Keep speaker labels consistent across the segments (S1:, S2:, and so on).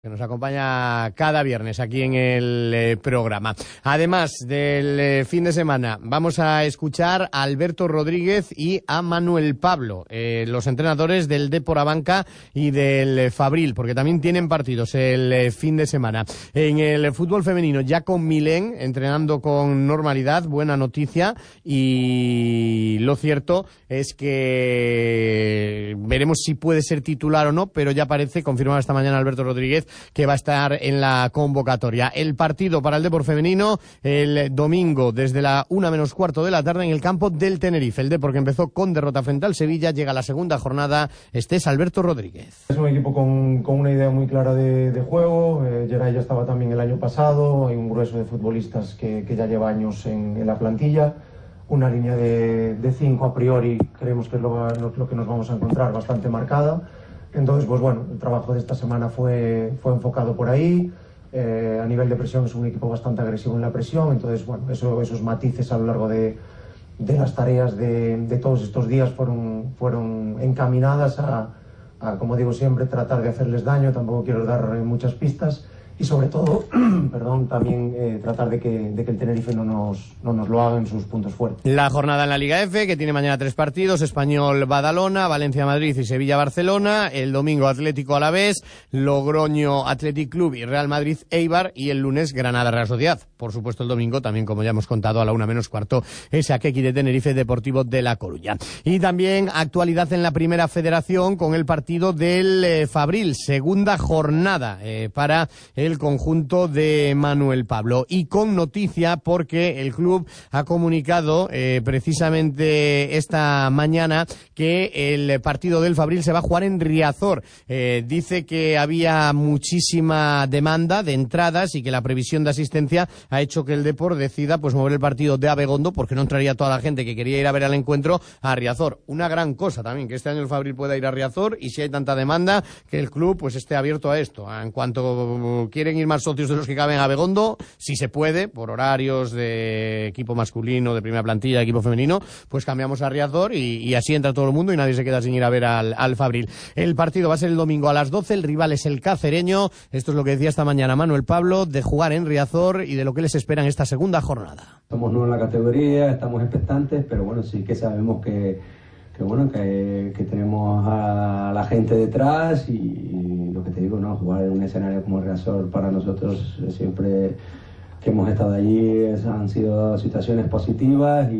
S1: Que nos acompaña cada viernes aquí en el programa. Además del fin de semana, vamos a escuchar a Alberto Rodríguez y a Manuel Pablo, los entrenadores del Depor Abanca y del Fabril, porque también tienen partidos el fin de semana. En el fútbol femenino, ya con Milén, entrenando con normalidad, buena noticia, y lo cierto es que veremos si puede ser titular o no, pero ya parece, confirmado esta mañana Alberto Rodríguez, que va a estar en la convocatoria. El partido para el Depor femenino el domingo desde la 1:15 de la tarde en el campo del Tenerife. El Depor, que empezó con derrota frente al Sevilla, llega a la segunda jornada. Este es Alberto Rodríguez.
S2: Es un equipo con una idea muy clara de juego. Geray ya estaba también el año pasado. Hay un grueso de futbolistas que ya lleva años en la plantilla. Una línea de 5 a priori, creemos que es lo que nos vamos a encontrar, bastante marcada. Entonces, pues bueno, el trabajo de esta semana fue enfocado por ahí. A nivel de presión es un equipo bastante agresivo en la presión. Entonces, bueno, esos matices a lo largo de las tareas de todos estos días fueron encaminadas a, como digo siempre, tratar de hacerles daño. Tampoco quiero dar muchas pistas. Y sobre todo, también tratar de que el Tenerife no nos lo haga en sus puntos fuertes.
S1: La jornada en la Liga F, que tiene mañana 3 partidos: Español-Badalona, Valencia-Madrid y Sevilla-Barcelona. El domingo Atlético Alavés, Logroño Athletic Club y Real Madrid-Eibar. Y el lunes Granada-Real Sociedad. Por supuesto, el domingo también, como ya hemos contado, a la 1:15, ese Athletic de Tenerife, Deportivo de La Coruña. Y también actualidad en la Primera Federación con el partido del Fabril. Segunda jornada para el conjunto de Manuel Pablo, y con noticia porque el club ha comunicado precisamente esta mañana que el partido del Fabril se va a jugar en Riazor. Dice que había muchísima demanda de entradas y que la previsión de asistencia ha hecho que el Depor decida pues mover el partido de Abegondo, porque no entraría toda la gente que quería ir a ver al encuentro a Riazor. Una gran cosa también que este año el Fabril pueda ir a Riazor, y si hay tanta demanda, que el club pues esté abierto a esto. En cuanto quieren ir más socios de los que caben a Abegondo, si se puede, por horarios de equipo masculino, de primera plantilla, de equipo femenino, pues cambiamos a Riazor y así entra todo el mundo y nadie se queda sin ir a ver al Fabril. El partido va a ser el domingo a las 12, el rival es el Cacereño. Esto es lo que decía esta mañana Manuel Pablo, de jugar en Riazor y de lo que les espera en esta segunda jornada.
S3: Somos nuevos en la categoría, estamos expectantes, pero bueno, sí que sabemos que tenemos a la gente detrás, y lo que te digo, ¿no? Jugar en un escenario como Riazor para nosotros siempre que hemos estado allí han sido situaciones positivas,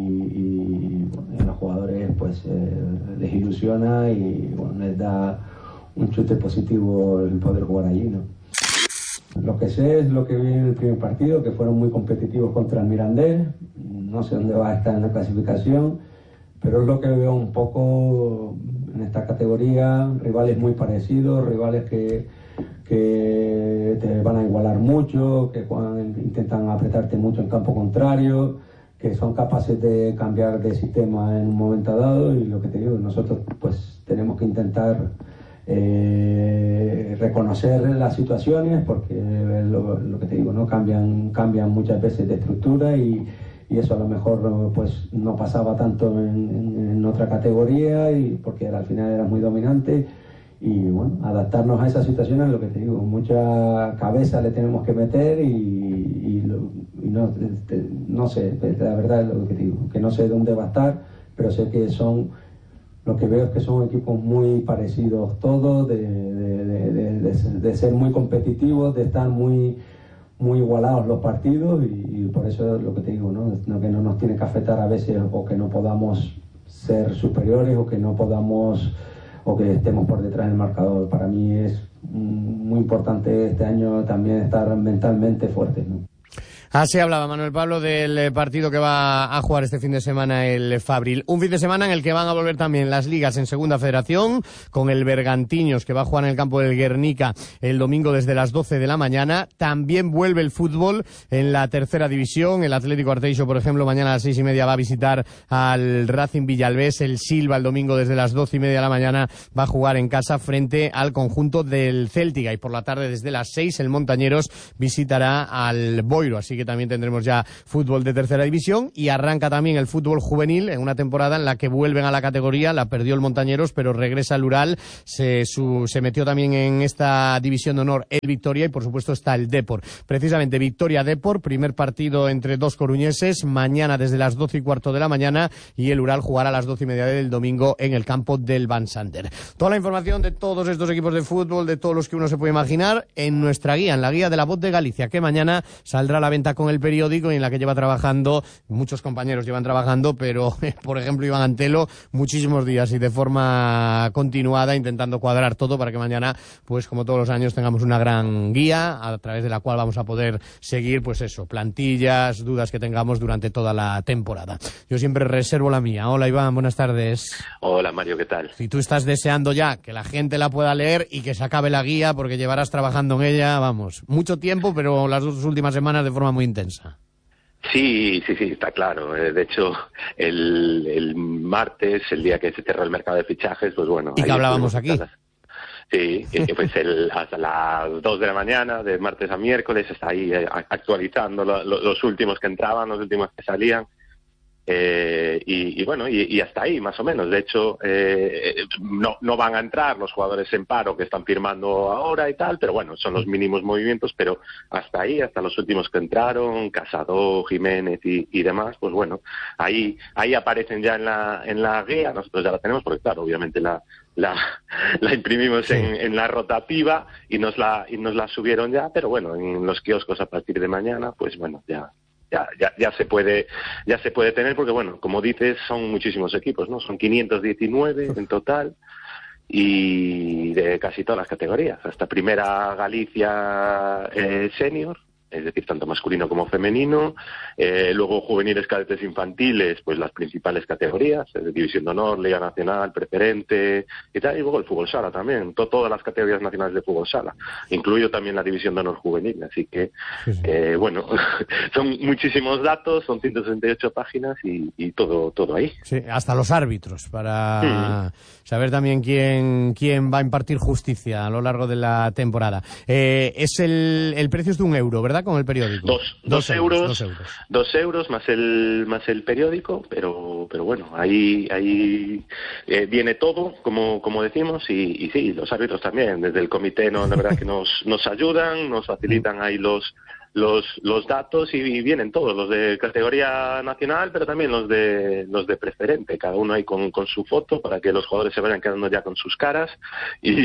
S3: y a los jugadores pues les ilusiona y bueno, les da un chute positivo el poder jugar allí, ¿no? Lo que sé es lo que vi en el primer partido, que fueron muy competitivos contra el Mirandés. No sé dónde va a estar en la clasificación, pero es lo que veo un poco en esta categoría: rivales muy parecidos, rivales que te van a igualar mucho, que intentan apretarte mucho en campo contrario, que son capaces de cambiar de sistema en un momento dado. Y lo que te digo, nosotros pues tenemos que intentar reconocer las situaciones, porque lo que te digo, ¿no? Cambian muchas veces de estructura, y eso a lo mejor pues no pasaba tanto en otra categoría, y porque al final era muy dominante. Y bueno, adaptarnos a esas situaciones es lo que te digo, mucha cabeza le tenemos que meter, y no sé, la verdad es lo que te digo, que no sé dónde va a estar, pero sé que lo que veo es que son equipos muy parecidos todos, de ser muy competitivos, de estar muy igualados los partidos, y por eso es lo que te digo, ¿no? Que no nos tiene que afectar a veces, o que no podamos ser superiores, o que no podamos, o que estemos por detrás del marcador. Para mí es muy importante este año también estar mentalmente fuertes, ¿no?
S1: Así hablaba Manuel Pablo del partido que va a jugar este fin de semana el Fabril. Un fin de semana en el que van a volver también las ligas en Segunda Federación, con el Bergantiños, que va a jugar en el campo del Guernica el domingo desde las 12 de la mañana. También vuelve el fútbol en la tercera división. El Atlético Arteixo, por ejemplo, mañana a las 6:30 va a visitar al Racing Villalbés. El Silva el domingo desde las 12:30 de la mañana va a jugar en casa frente al conjunto del Céltica. Y por la tarde desde las 6 el Montañeros visitará al Boiro. Así que que también tendremos ya fútbol de tercera división, y arranca también el fútbol juvenil en una temporada en la que vuelven a la categoría, la perdió el Montañeros, pero regresa el Ural, se metió también en esta división de honor el Victoria, y por supuesto está el Depor. Precisamente Victoria-Depor, primer partido entre dos coruñeses, mañana desde las 12:15 de la mañana, y el Ural jugará a las 12:30 del domingo en el campo del Van Sander. Toda la información de todos estos equipos de fútbol, de todos los que uno se puede imaginar, en nuestra guía, en la guía de La Voz de Galicia, que mañana saldrá a la venta con el periódico, y en la que lleva trabajando, muchos compañeros llevan trabajando, pero por ejemplo Iván Antelo, muchísimos días y de forma continuada, intentando cuadrar todo para que mañana, pues como todos los años, tengamos una gran guía a través de la cual vamos a poder seguir, pues eso, plantillas, dudas que tengamos durante toda la temporada. Yo siempre reservo la mía. Hola Iván, buenas tardes.
S4: Hola Mario, ¿qué tal?
S1: Si tú estás deseando ya que la gente la pueda leer y que se acabe la guía, porque llevarás trabajando en ella, vamos, mucho tiempo, pero las 2 últimas semanas de forma muy intensa.
S4: Sí, está claro. De hecho, el martes, el día que se cerró el mercado de fichajes, pues bueno...
S1: Y que hablábamos aquí.
S4: Sí, que pues hasta las 2 de la mañana, de martes a miércoles, está ahí actualizando los últimos que entraban, los últimos que salían. Y bueno, y hasta ahí más o menos. De hecho, no van a entrar los jugadores en paro que están firmando ahora y tal, pero bueno, son los mínimos movimientos, pero hasta ahí, hasta los últimos que entraron, Casado, Jiménez y demás, pues bueno, ahí aparecen ya en la guía. Nosotros ya la tenemos porque claro, obviamente la imprimimos en la rotativa y nos la subieron ya, pero bueno, en los kioscos a partir de mañana, pues bueno, ya se puede tener, porque bueno, como dices, son muchísimos equipos, ¿no? Son 519 en total, y de casi todas las categorías, hasta Primera Galicia Senior, es decir, tanto masculino como femenino, luego juveniles, cadetes, infantiles, pues las principales categorías, División de Honor, Liga Nacional, Preferente y tal, y luego el fútbol sala también, todas las categorías nacionales de fútbol sala, incluido también la División de Honor juvenil, así que, bueno, son muchísimos datos, son 168 páginas y todo ahí.
S1: Sí, hasta los árbitros, para saber también quién va a impartir justicia a lo largo de la temporada. Es el precio es de €1, ¿verdad? Con el periódico.
S4: Dos euros. 2 euros más el periódico, pero bueno, ahí viene todo, como decimos, y sí, los árbitros también, desde el comité, no, la verdad que nos ayudan, nos facilitan ahí los datos, y vienen todos, los de categoría nacional, pero también los de preferente, cada uno ahí con su foto, para que los jugadores se vayan quedando ya con sus caras y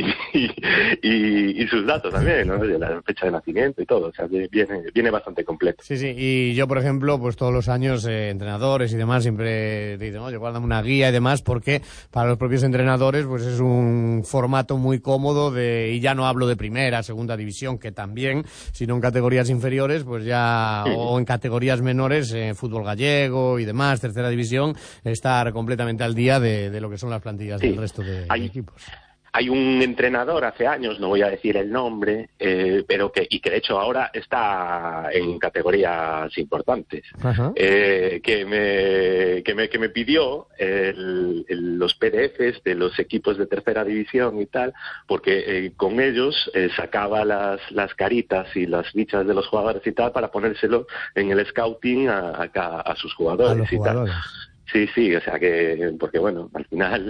S4: sus datos también, ¿no? La fecha de nacimiento y todo, o sea, viene bastante completo.
S1: Sí, y yo, por ejemplo, pues todos los años, entrenadores y demás siempre dicen, oye, guárdame una guía y demás, porque para los propios entrenadores, pues es un formato muy cómodo y ya no hablo de primera, segunda división, que también, sino en categorías inferiores, pues ya, o en categorías menores, fútbol gallego y demás, tercera división, estar completamente al día de lo que son las plantillas del resto de equipos.
S4: Hay un entrenador hace años, no voy a decir el nombre, pero que de hecho ahora está en categorías importantes, que me pidió los PDFs de los equipos de tercera división y tal, porque con ellos sacaba las caritas y las fichas de los jugadores y tal, para ponérselo en el scouting a sus jugadores y tal. Sí, o sea que, porque bueno, al final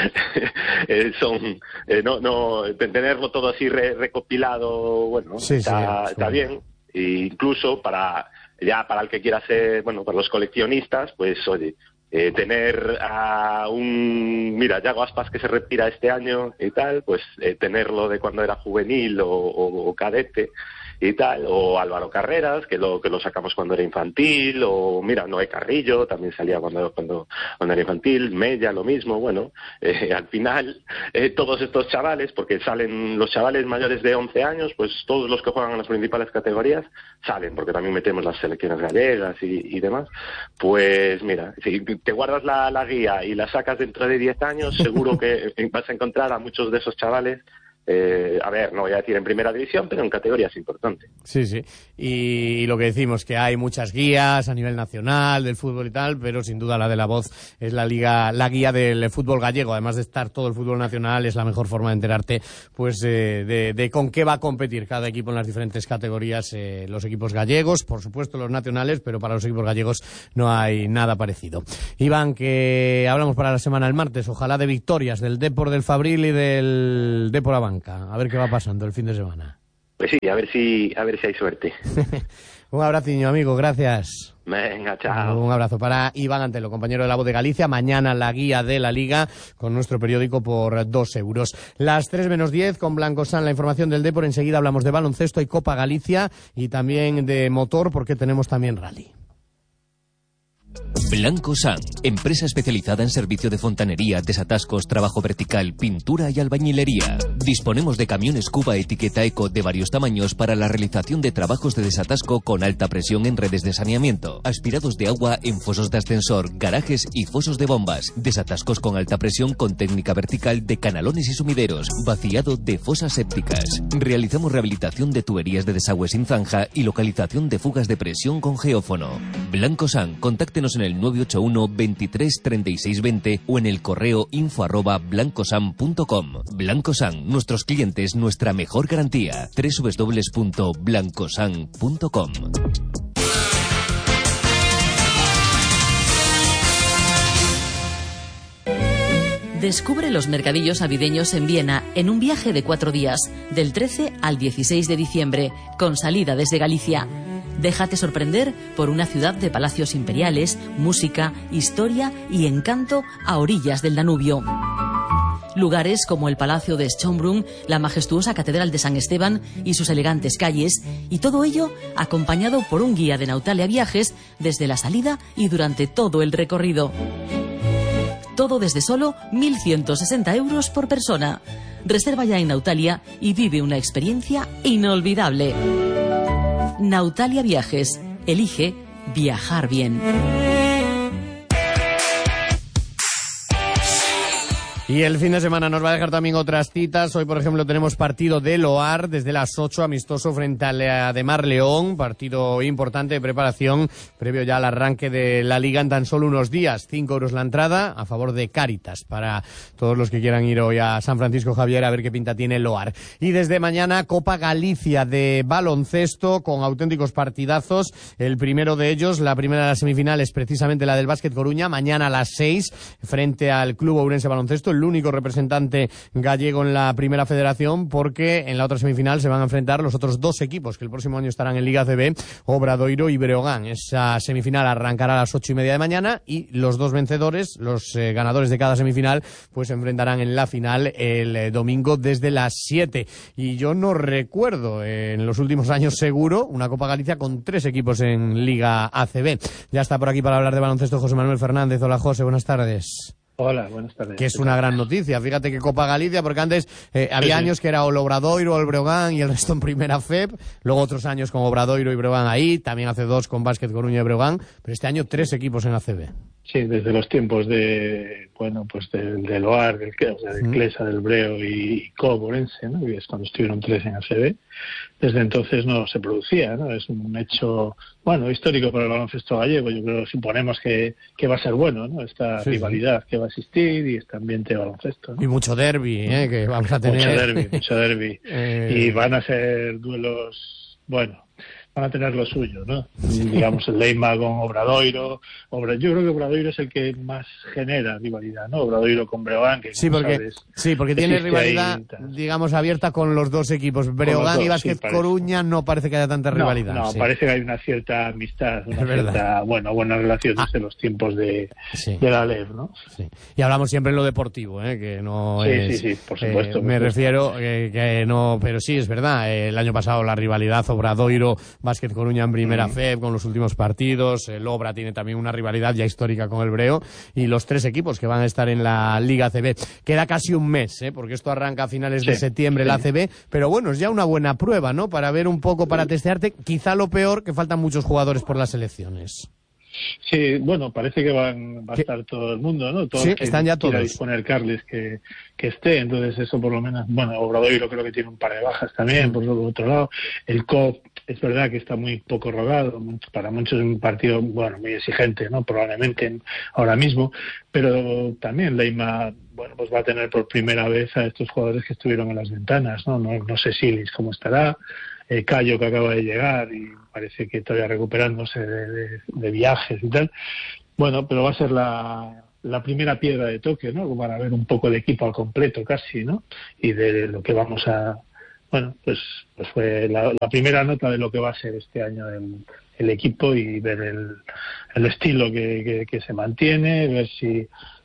S4: tenerlo todo así recopilado, bueno, está bien, e incluso para el que quiera ser, bueno, para los coleccionistas, pues oye, tener a mira, Yago Aspas, que se retira este año y tal, pues tenerlo de cuando era juvenil o cadete y tal, o Álvaro Carreras, que lo sacamos cuando era infantil, o mira, Noé Carrillo también salía cuando era infantil, Mella lo mismo. Bueno, al final todos estos chavales, porque salen los chavales mayores de 11 años, pues todos los que juegan en las principales categorías salen, porque también metemos las selecciones gallegas y demás. Pues mira, si te guardas la guía y la sacas dentro de 10 años, seguro que vas a encontrar a muchos de esos chavales a ver, no voy a decir en primera división, pero en categorías importantes.
S1: Sí, sí. Y lo que decimos, que hay muchas guías a nivel nacional del fútbol y tal, pero sin duda la de La Voz es la guía del fútbol gallego. Además de estar todo el fútbol nacional, es la mejor forma de enterarte pues de con qué va a competir cada equipo en las diferentes categorías. Los equipos gallegos, por supuesto los nacionales, pero para los equipos gallegos no hay nada parecido. Iván, que hablamos para la semana el martes, ojalá de victorias del Depor del Fabril y del Depor Abanca. A ver qué va pasando el fin de semana.
S4: Pues sí, a ver si hay suerte.
S1: Un abraciño, amigo, gracias.
S4: Venga, chao.
S1: Un abrazo para Iván Antelo, compañero de La Voz de Galicia. Mañana la guía de la Liga con nuestro periódico por 2 euros. Las 3 menos 10 con Blanco San, la información del Depor. Enseguida hablamos de baloncesto y Copa Galicia y también de motor porque tenemos también rally.
S5: Blanco San, empresa especializada en servicio de fontanería, desatascos, trabajo vertical, pintura y albañilería. Disponemos de camiones Cuba etiqueta Eco de varios tamaños para la realización de trabajos de desatasco con alta presión en redes de saneamiento, aspirados de agua en fosos de ascensor, garajes y fosos de bombas, desatascos con alta presión con técnica vertical de canalones y sumideros, vaciado de fosas sépticas. Realizamos rehabilitación de tuberías de desagüe sin zanja y localización de fugas de presión con geófono. Blanco San, contáctenos en el 981 23 36 20 o en el correo info@blancosan.com. Blanco San, nuestros clientes, nuestra mejor garantía. www.blancosan.com.
S6: Descubre los mercadillos navideños en Viena en un viaje de 4 días, del 13 al 16 de diciembre, con salida desde Galicia. Déjate sorprender por una ciudad de palacios imperiales, música, historia y encanto a orillas del Danubio. Lugares como el Palacio de Schönbrunn, la majestuosa Catedral de San Esteban y sus elegantes calles, y todo ello acompañado por un guía de Nautalia Viajes desde la salida y durante todo el recorrido. Todo desde solo 1.160 euros por persona. Reserva ya en Nautalia y vive una experiencia inolvidable. Nautalia Viajes. Elige viajar bien.
S1: Y el fin de semana nos va a dejar también otras citas. Hoy, por ejemplo, tenemos partido de Loar desde las 8, amistoso frente a de Mar León. Partido importante de preparación previo ya al arranque de la Liga en tan solo unos días. 5 euros la entrada a favor de Cáritas para todos los que quieran ir hoy a San Francisco Javier a ver qué pinta tiene Loar. Y desde mañana Copa Galicia de baloncesto con auténticos partidazos. El primero de ellos, la primera de las semifinales, precisamente la del Básquet Coruña. Mañana a las 6 frente al Club Ourense Baloncesto. El único representante gallego en la primera federación, porque en la otra semifinal se van a enfrentar los otros 2 equipos que el próximo año estarán en Liga ACB, Obradoiro y Breogán. Esa semifinal arrancará a las 8:30 de mañana y los 2 vencedores, los ganadores de cada semifinal, pues se enfrentarán en la final el domingo desde las 7. Y yo no recuerdo en los últimos años seguro una Copa Galicia con 3 equipos en Liga ACB. Ya está por aquí para hablar de baloncesto José Manuel Fernández. Hola José, buenas tardes.
S7: Hola, buenas tardes.
S1: Que es una gran noticia. Fíjate que Copa Galicia, porque antes había años que era o el Obradoiro o el Breogán y el resto en primera FEB, luego otros años con Obradoiro y Breogán ahí, también hace 2 con Básquet Coruña y Breogán, pero este año 3 equipos en ACB.
S7: Sí, desde los tiempos de, bueno, pues del Loar, del Clesa, del Breo y Cobo Ourense, ¿no? Y es cuando estuvieron 3 en ACB. Desde entonces no se producía, ¿no? Es un hecho, bueno, histórico para el baloncesto gallego. Yo creo que suponemos que va a ser bueno, ¿no? Esta rivalidad que va a existir y este ambiente de baloncesto, ¿no?
S1: Y mucho derbi, que vamos a tener.
S7: Mucho derbi. Y van a ser duelos, bueno, van a tener lo suyo, ¿no? Digamos, el Leima con Obradoiro. Yo creo que Obradoiro es el que más genera rivalidad, ¿no? Obradoiro con Breogán, que
S1: porque tiene rivalidad, digamos, abierta con los 2 equipos. Breogán y Básquet Coruña no parece que haya tanta rivalidad.
S7: No, parece que hay una cierta amistad, buena relación desde los tiempos de la LEV, ¿no?
S1: Sí. Y hablamos siempre en lo deportivo, que no es...
S7: Sí, por supuesto.
S1: Me refiero que no... Pero sí, es verdad, el año pasado la rivalidad Obradoiro Básquet Coruña en primera FEB con los últimos partidos. El Obra tiene también una rivalidad ya histórica con el Breo y los 3 equipos que van a estar en la Liga ACB. Queda casi un mes, porque esto arranca a finales de septiembre la ACB, pero bueno, es ya una buena prueba, ¿no? Para ver un poco, para testearte. Quizá lo peor, que faltan muchos jugadores por las selecciones.
S7: Sí, bueno, parece que va a estar todo el mundo, ¿no? Todos
S1: sí,
S7: que
S1: están ya todos.
S7: quiera disponer Carles que esté, entonces eso por lo menos, bueno, Obradoiro creo que tiene un par de bajas también, por otro lado. El COP es verdad que está muy poco rodado, para muchos es un partido, bueno, muy exigente, ¿no? Probablemente ahora mismo, pero también Leima, bueno, pues va a tener por primera vez a estos jugadores que estuvieron en las ventanas, ¿no? No sé Silis cómo estará, Cayo que acaba de llegar y parece que todavía recuperándose de viajes y tal. Bueno, pero va a ser la primera piedra de toque, ¿no? Para ver un poco el equipo al completo casi, ¿no? Y de lo que vamos a... Bueno, pues fue la primera nota de lo que va a ser este año el equipo y ver el estilo que se mantiene, ver si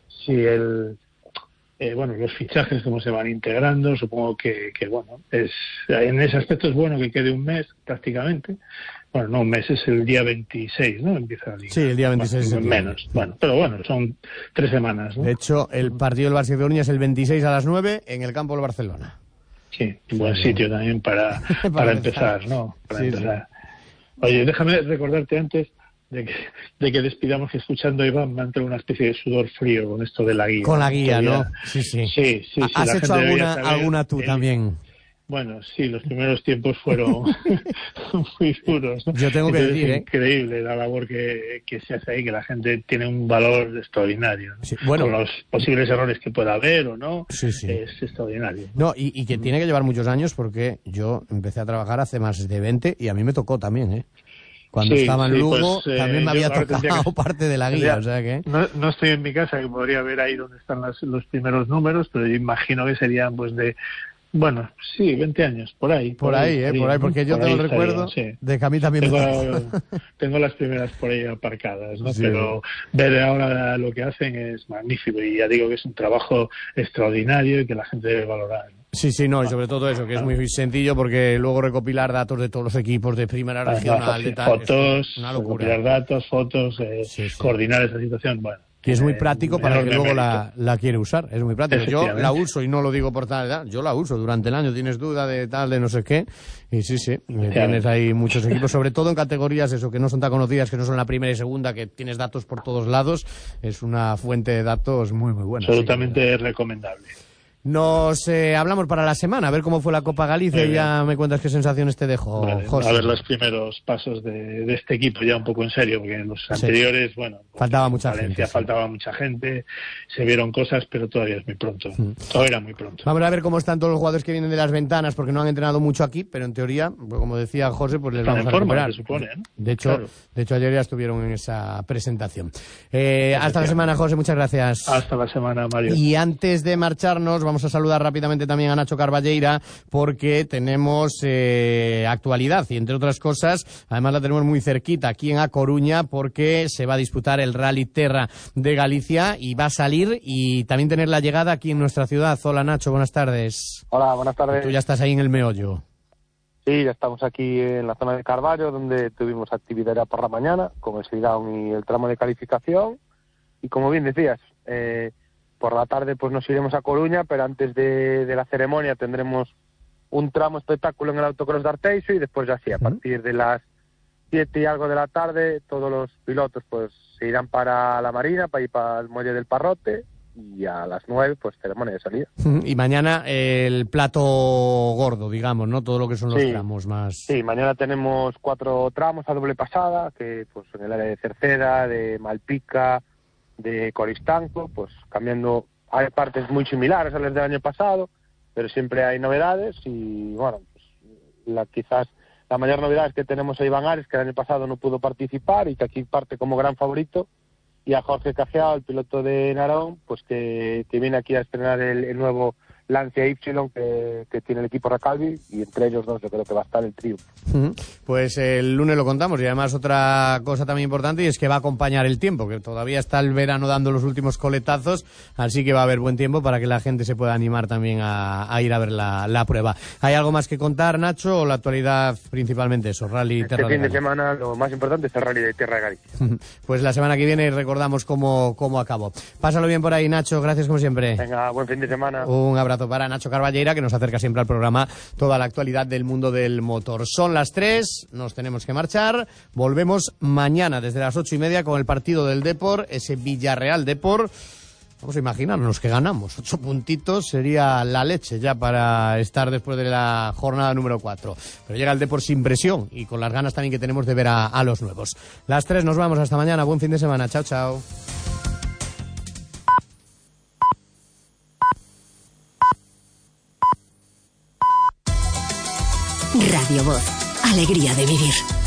S7: los fichajes cómo se van integrando. Supongo que bueno, en ese aspecto es bueno que quede un mes prácticamente. Bueno, no un mes, es el día 26, ¿no? Empieza la liga.
S1: Sí, el día 26.
S7: Bueno, menos. Bueno, pero bueno, son 3 semanas, ¿no?
S1: De hecho, el partido del Barça de Coruña es el 26 a las 9 en el campo del Barcelona.
S7: Sí, un buen sitio también para empezar, ¿no? Para empezar. Sí. Oye, déjame recordarte antes de que despidamos que escuchando a Iván me ha entrado una especie de sudor frío con esto de la guía.
S1: Con la guía, ¿no? Sí. ¿Has hecho alguna tú también?
S7: Bueno, sí, los primeros tiempos fueron muy duros, ¿no?
S1: Yo tengo que decir,
S7: es increíble la labor que se hace ahí, que la gente tiene un valor extraordinario, ¿no?
S1: Sí, bueno,
S7: con los posibles errores que pueda haber o no,
S1: sí.
S7: Es extraordinario.
S1: No, y que tiene que llevar muchos años porque yo empecé a trabajar hace más de 20 y a mí me tocó también, ¿eh? Cuando estaba en Lugo, pues, también me había tocado parte de la guía, o sea que...
S7: No estoy en mi casa, que podría ver ahí donde están los primeros números, pero yo imagino que serían pues de... Bueno, sí, 20 años, por ahí.
S1: Por ahí, porque yo tengo el recuerdo de que a mí también
S7: tengo las primeras por ahí aparcadas, ¿no?
S1: Sí.
S7: Pero ver ahora lo que hacen es magnífico y ya digo que es un trabajo extraordinario y que la gente debe valorar, ¿no?
S1: Sí, no, y sobre todo eso, que es muy sencillo porque luego recopilar datos de todos los equipos de primera regional, de tal,
S7: fotos,
S1: una locura.
S7: Recopilar datos, fotos, coordinar esa situación, bueno.
S1: Y es muy práctico para el que luego la quiere usar, es muy práctico. Yo la uso y no lo digo por tal edad, yo la uso durante el año, tienes duda de tal, de no sé qué, y sí, tienes ahí muchos equipos, sobre todo en categorías eso que no son tan conocidas, que no son la primera y segunda, que tienes datos por todos lados, es una fuente de datos muy buena.
S7: Absolutamente recomendable.
S1: Nos hablamos para la semana, a ver cómo fue la Copa Galicia y ya me cuentas qué sensaciones te dejó,
S7: vale,
S1: José.
S7: A ver los primeros pasos de este equipo ya un poco en serio, porque en los anteriores, bueno,
S1: faltaba mucha
S7: Valencia
S1: gente.
S7: Faltaba mucha gente, se vieron cosas, pero todavía es muy pronto. Todavía era muy pronto.
S1: Vamos a ver cómo están todos los jugadores que vienen de las ventanas, porque no han entrenado mucho aquí, pero en teoría, pues como decía José, pues les vamos a recuperar.
S7: Se supone, ¿no?
S1: De hecho, ayer ya estuvieron en esa presentación. Hasta la semana, José, muchas gracias.
S7: Hasta la semana, Mario.
S1: Y antes de marcharnos, vamos a saludar rápidamente también a Nacho Carballeira, porque tenemos actualidad y, entre otras cosas, además la tenemos muy cerquita, aquí en A Coruña, porque se va a disputar el Rally Terra de Galicia y va a salir y también tener la llegada aquí en nuestra ciudad. Hola, Nacho, buenas tardes.
S8: Hola, buenas tardes.
S1: Tú ya estás ahí en el meollo.
S8: Sí, ya estamos aquí en la zona de Carballo, donde tuvimos actividad ya por la mañana, con el Seidown y el tramo de calificación. Y como bien decías, por la tarde pues nos iremos a Coruña, pero antes de la ceremonia tendremos un tramo espectáculo en el autocross de Arteixo y después ya sí, a partir de las 7 y algo de la tarde, todos los pilotos pues se irán para la Marina, para ir para el muelle del Parrote, y a las 9 pues ceremonia de salida.
S1: Y mañana el plato gordo, digamos, ¿no? Todo lo que son los tramos más...
S8: Sí, mañana tenemos 4 tramos a doble pasada, que pues en el área de Cerceda, de Malpica, de Coristanco, pues cambiando, hay partes muy similares a las del año pasado, pero siempre hay novedades y bueno, pues quizás la mayor novedad es que tenemos a Iván Ares, que el año pasado no pudo participar y que aquí parte como gran favorito, y a Jorge Cajeao, el piloto de Narón, pues que viene aquí a estrenar el nuevo Lancia Y que tiene el equipo Recalvi, y entre ellos dos yo creo que va a estar el triunfo.
S1: Pues el lunes lo contamos, y además otra cosa también importante, y es que va a acompañar el tiempo, que todavía está el verano dando los últimos coletazos, así que va a haber buen tiempo para que la gente se pueda animar también a ir a ver la prueba. ¿Hay algo más que contar, Nacho, o la actualidad principalmente eso, Rally Terra de Galicia?
S8: Este fin de semana lo más importante es el Rally de Terra de Galicia.
S1: Pues la semana que viene recordamos cómo acabó. Pásalo bien por ahí, Nacho, gracias como siempre.
S8: Venga, buen fin de semana.
S1: Un abrazo. abrazo para Nacho Carballeira, que nos acerca siempre al programa toda la actualidad del mundo del motor. Son las 3, nos tenemos que marchar. Volvemos mañana desde las 8:30 con el partido del Depor, ese Villarreal Depor. Vamos a imaginarnos que ganamos. 8 puntitos sería la leche ya para estar después de la jornada número 4. Pero llega el Depor sin presión y con las ganas también que tenemos de ver a los nuevos. Las 3, nos vamos. Hasta mañana. Buen fin de semana. Chao, chao.
S9: Radio Voz. Alegría de vivir.